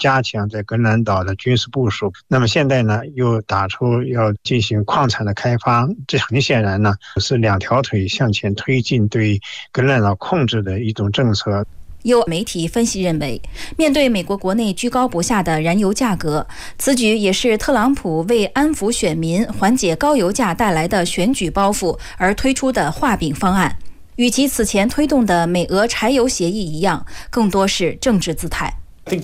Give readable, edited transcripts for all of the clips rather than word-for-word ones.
加强在格陵兰岛的军事部署。那么现在呢，又打出要进行矿产的开发，这很显然呢是两条腿向前推进对格陵兰岛控制的一种政策。 有媒体分析认为，面对美国国内居高不下的燃油价格，此举也是特朗普为安抚选民、缓解高油价带来的选举包袱而推出的画饼方案，与其此前推动的美俄柴油协议一样，更多是政治姿态。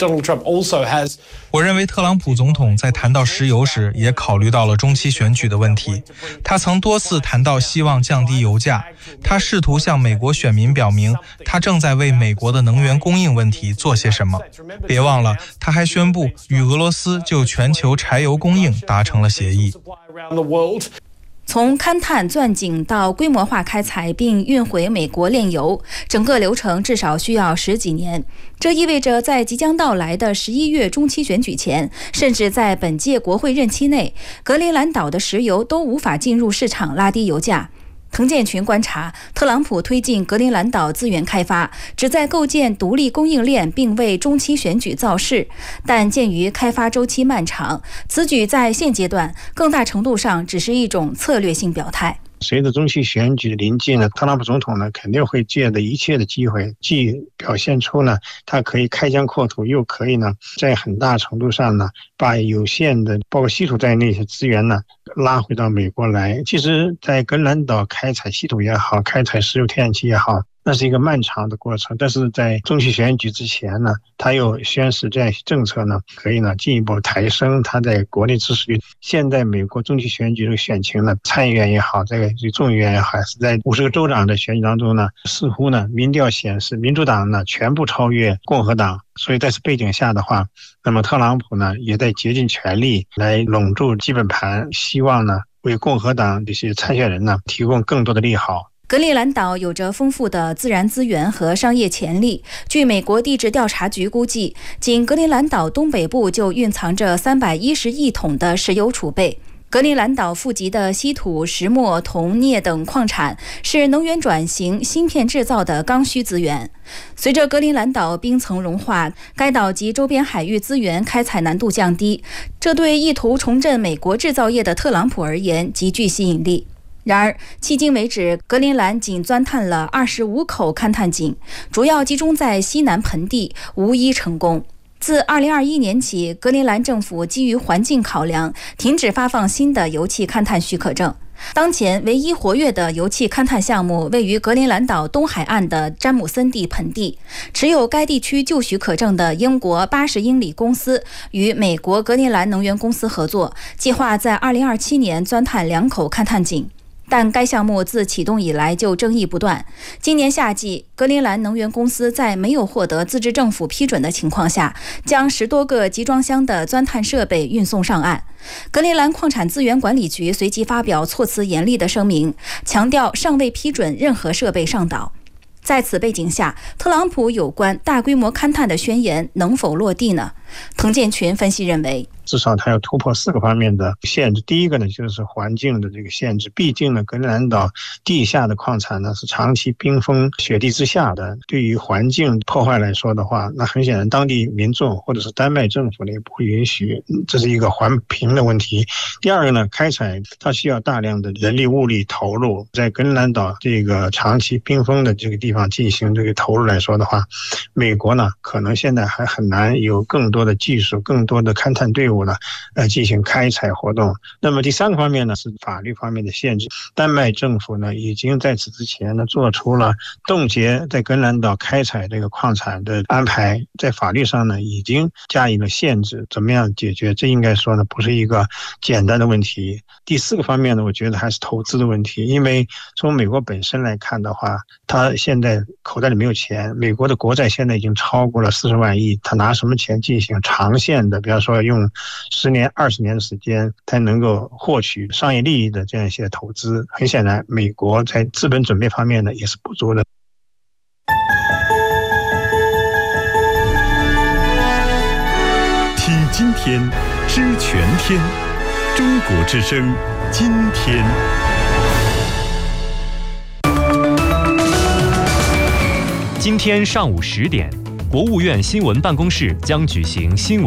我认为特朗普总统在谈到石油时也考虑到了中期选举的问题。他曾多次谈到希望降低油价，他试图向美国选民表明他正在为美国的能源供应问题做些什么。别忘了，他还宣布与俄罗斯就全球柴油供应达成了协议。 从勘探钻井到规模化开采并运回美国炼油，整个流程至少需要10几年。这意味着在即将到来的11月中期选举前，甚至在本届国会任期内，格陵兰岛的石油都无法进入市场拉低油价。滕建群观察，特朗普推进格陵兰岛资源开发，旨在构建独立供应链并为中期选举造势，但鉴于开发周期漫长，此举在现阶段更大程度上只是一种策略性表态。 随着中期选举的临近呢，特朗普总统呢肯定会借着一切的机会，既表现出呢他可以开疆扩土，又可以呢在很大程度上呢把有限的包括稀土在内的资源呢拉回到美国来。其实在格陵兰岛开采稀土也好，开采石油天然气也好，那是一个漫长的过程，但是在中期选举之前呢，他又宣示这样一些政策呢，可以呢进一步抬升他在国内支持率。现在美国中期选举的选情呢，参议院也好，这个众议院也好，是在50个州长的选举当中呢，似乎呢民调显示民主党呢全部超越共和党。所以在此背景下的话，那么特朗普呢也在竭尽全力来拢住基本盘，希望呢为共和党这些参选人呢提供更多的利好。 格陵兰岛有着丰富的自然资源和商业潜力。据美国地质调查局估计，仅格陵兰岛东北部就蕴藏着310亿桶的石油储备。格陵兰岛富集的稀土、石墨、铜、镍等矿产是能源转型、芯片制造的刚需资源。随着格陵兰岛冰层融化，该岛及周边海域资源开采难度降低，这对意图重振美国制造业的特朗普而言极具吸引力。然而，迄今为止，格陵兰仅钻探了25口勘探井，主要集中在西南盆地，无一成功。自2021年起，格陵兰政府基于环境考量，停止发放新的油气勘探许可证。当前唯一活跃的油气勘探项目位于格陵兰岛东海岸的詹姆森地盆地，持有该地区旧许可证的英国80英里公司与美国格陵兰能源公司合作，计划在2027年钻探2口勘探井。但该项目自启动以来就争议不断。今年夏季，格陵兰能源公司在没有获得自治政府批准的情况下，将10多个集装箱的钻探设备运送上岸。格陵兰矿产资源管理局随即发表措辞严厉的声明，强调尚未批准任何设备上岛。在此背景下，特朗普有关大规模勘探的宣言能否落地呢？滕建群分析认为， 至少它要突破4个方面的限制。第一个呢，就是环境的这个限制。毕竟呢，格陵兰岛地下的矿产呢是长期冰封雪地之下的，对于环境破坏来说的话，那很显然当地民众或者是丹麦政府呢也不会允许，这是一个环评的问题。第二个呢，开采它需要大量的人力物力投入，在格陵兰岛这个长期冰封的这个地方进行这个投入来说的话，美国呢可能现在还很难有更多的技术、更多的勘探队伍呢进行开采活动。那么第3个方面呢是法律方面的限制。丹麦政府呢已经在此之前呢做出了冻结在格陵兰岛开采这个矿产的安排，在法律上呢已经加以了限制。怎么样解决？这应该说呢不是一个简单的问题。第4个方面呢，我觉得还是投资的问题。因为从美国本身来看的话，他现在口袋里没有钱，美国的国债现在已经超过了40万亿，他拿什么钱进行长线的，比方说用10年、20年的时间才能够获取商业利益的这样一些投资？很显然，美国在资本准备方面呢也是不足的。 听今天，知全天，中国之声，今天。 今天上午10点，国务院新闻办公室将举行新闻